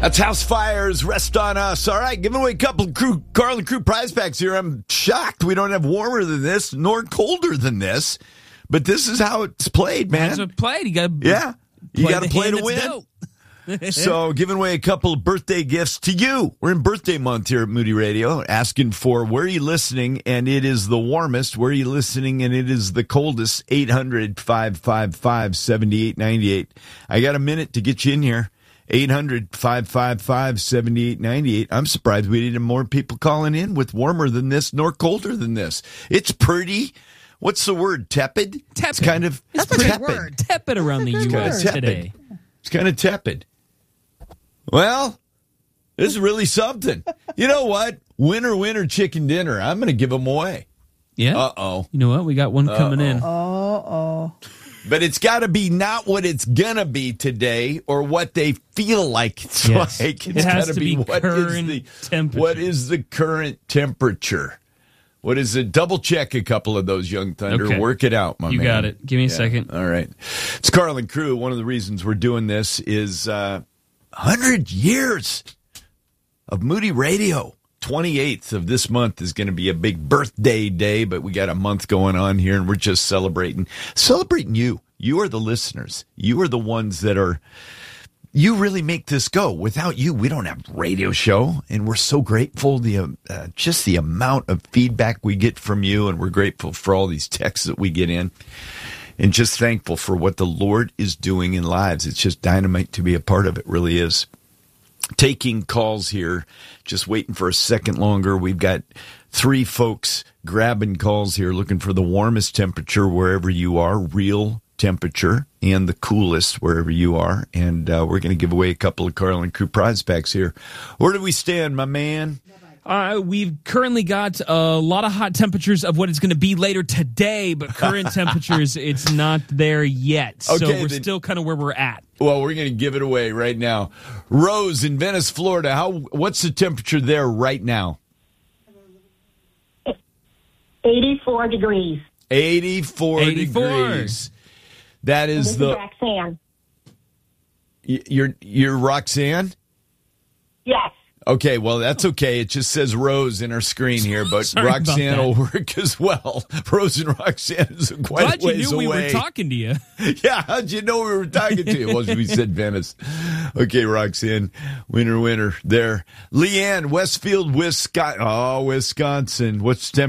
That's House Fires, Rest on Us. All right, giving away a couple of Carl and Crew prize packs here. I'm shocked we don't have warmer than this, nor colder than this. But this is how it's played, man. That's it played. You got to play to win. So, giving away a couple of birthday gifts to you. We're in birthday month here at Moody Radio, asking for where are you listening, and it is the warmest. Where are you listening, and it is the coldest. 800-555-7898. I got a minute to get you in here. 800-555-7898. I'm surprised we didn't have more people calling in with warmer than this, nor colder than this. It's pretty. What's the word? Tepid? Tepid. It's kind of That's a tepid. word. Tepid around the U.S. today. It's kind of tepid. Well, this is really something. You know what? Winner, chicken dinner. I'm going to give them away. Yeah? Uh-oh. You know what? We got one coming in. But it's got to be not what it's going to be today or what they feel like it's like. It has to be current temperature. What is the current temperature? What is it? Double check a couple of those, Young Thunder. Okay. Work it out, my man. You got it. Give me a second. All right. It's Carl and Crew. One of the reasons we're doing this is 100 years of Moody Radio. 28th of this month is going to be a big birthday day, but we got a month going on here, and we're just celebrating you. You are the listeners. You are the ones that are, you really make this go. Without you, we don't have a radio show, and we're so grateful. Just the amount of feedback we get from you, and we're grateful for all these texts that we get in, and just thankful for what the Lord is doing in lives. It's just dynamite to be a part of. It really is. Taking calls here, just waiting for a second longer. We've got 3 folks grabbing calls here, looking for the warmest temperature wherever you are, real temperature, and the coolest wherever you are. And we're going to give away a couple of Carl and Crew prize packs here. Where do we stand, my man? We've currently got a lot of hot temperatures of what it's going to be later today, but current temperatures, it's not there yet. So we're still kind of where we're at. Well, we're going to give it away right now. Rose in Venice, Florida. What's the temperature there right now? 84 degrees. 84 degrees. That is this is Roxanne. You're Roxanne? Yes. Okay, well, that's okay. It just says Rose in our screen here, but Roxanne will work as well. Rose and Roxanne is quite a ways away. Glad you knew we were talking to you. Yeah, how'd you know we were talking to you? Well, we said Venice. Okay, Roxanne, winner there. Leanne, Westfield, Wisconsin. What's the temperature?